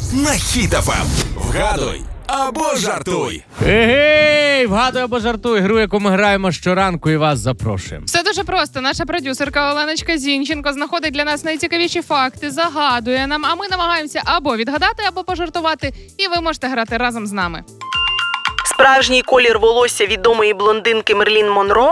на Хіт ФМ. Вгадуй або жартуй. Егей! Вгадуй або жартуй. Гру, яку ми граємо щоранку і вас запрошуємо. Все дуже просто. Наша продюсерка Оленочка Зінченко знаходить для нас найцікавіші факти, загадує нам, а ми намагаємося або відгадати, або пожартувати. І ви можете грати разом з нами. Справжній колір волосся відомої блондинки Мерлін Монро?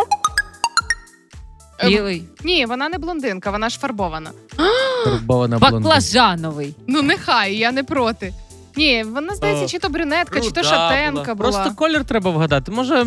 Білий. Ні, вона не блондинка, вона ж фарбована. Фарбована блондинка. Баклажановий. Ну нехай, я не проти. Ні, вона, здається, чи то брюнетка, чи то шатенка була. Просто колір треба вгадати. Може,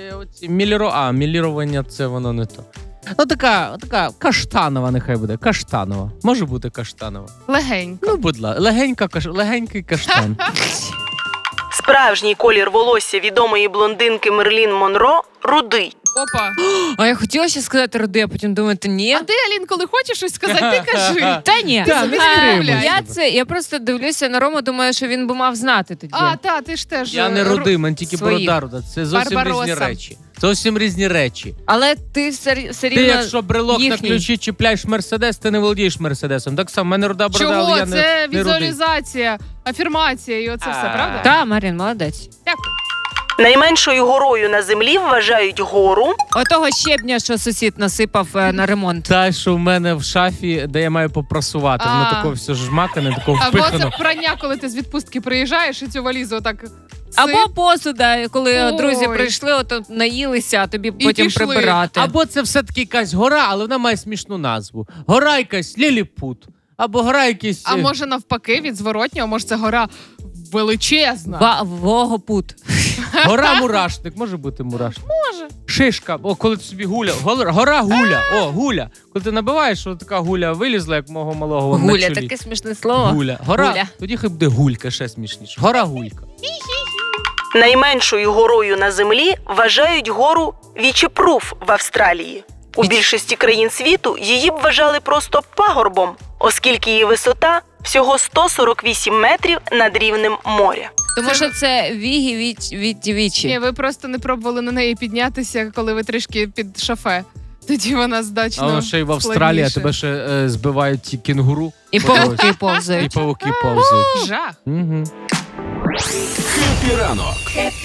мілірування це воно не то. Ну, така каштанова нехай буде. Каштанова. Може бути каштанова. Легенько. Ну, будь ласка, легенький каштан. Справжній колір волосся відомої блондинки Мерлін Монро – рудий. Опа. А я хотіла ще сказати роди, а потім думаю, та ні. А ти, Алін, коли хочеш щось сказати, ти кажи. Та ні. Ти собі стримуй. Я просто дивлюся на Рому, думаю, що він би мав знати тоді. А, та, ти ж теж. Я не родий, мене тільки своїх. борода руда. Це зовсім Барбароса. різні речі. Зовсім різні речі. Але ти все Ти, рівно якщо брелок на їхній. ключі чіпляєш Мерседес, ти не володієш Мерседесом. Так само, в мене руда борода, але Чого? я Це не рудий. візуалізація, афірмація і оце все, правда? Та, Марін, молодець. Дякую. Найменшою горою на землі вважають гору. Отого щебня, що сусід насипав на ремонт. Та, що в мене в шафі, де я маю попрасувати. Воно А. такого все жмакане, такого Або впихано. це прання, коли ти з відпустки приїжджаєш і цю валізу отак Або посуда, коли Ой. друзі прийшли, ото наїлися, а тобі потім пішли. прибирати. Або це все-таки якась гора, але вона має смішну назву. Гора якась Ліліпут. Або гора якась... А може навпаки, від зворотнього, може це гора величезна. Вогопут. Гора Мурашник. Може бути Мурашник? Може. Шишка. О, коли ти собі гуля. Гора Гуля. О, гуля. Коли ти набиваєш, що така гуля вилізла, як мого малого вон на Гуля, чолі. таке смішне слово. Гуля. Гора. Гуля. Тоді хай буде гулька, ще смішніше. Гора Гулька. Найменшою горою на землі вважають гору Вічепруф в Австралії. У більшості країн світу її б вважали просто пагорбом, оскільки її висота всього 148 метрів над рівнем моря. Тому що це Ні, вічі. ви просто не пробували на неї піднятися, коли ви трішки під шофе. Тоді вона значно А воно ще й в Австралії, а складніше. тебе ще збивають ті кінгуру. І павуки І повзають. павуки повзають. Жах. Угу. Хеппі ранок.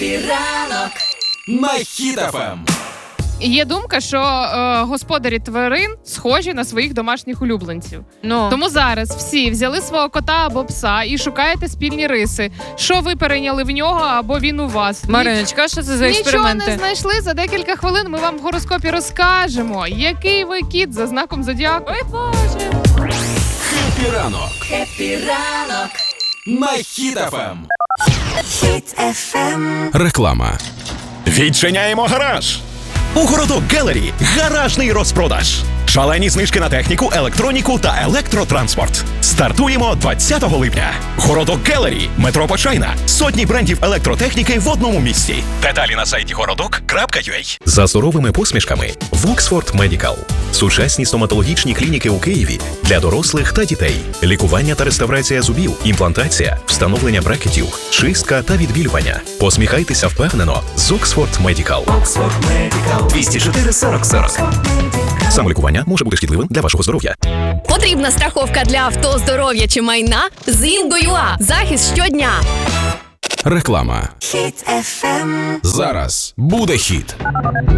На Хіт ФМ. Є думка, що господарі тварин схожі на своїх домашніх улюбленців. Ну, Тому зараз всі взяли свого кота або пса і шукаєте спільні риси. Що ви перейняли в нього або він у вас? Мариночка, що це за Нічого експерименти? не знайшли. За декілька хвилин ми вам в гороскопі розкажемо, який ви кіт за знаком зодіаку. Ой, Боже. Хеппі ранок. На Хіт ФМ. Реклама. Відчиняємо гараж. У Городок Гелері гаражний розпродаж. Шалені знижки на техніку, електроніку та електротранспорт. Стартуємо 20 липня. Городок Гелері, метро Почайна. Сотні брендів електротехніки в одному місці. Деталі на сайті городок.ua. За суровими посмішками Воксфорд Медікал. Сучасні стоматологічні клініки у Києві для дорослих та дітей. Лікування та реставрація зубів, імплантація, встановлення брекетів, чистка та відбілювання. Посміхайтеся впевнено з Оксфорд Медікал. 204 40 40. Самолікування може бути шкідливим для вашого здоров'я. Потрібна страховка для авто, здоров'я чи майна? З Інго.ua. Захист щодня. Реклама. Зараз буде хіт.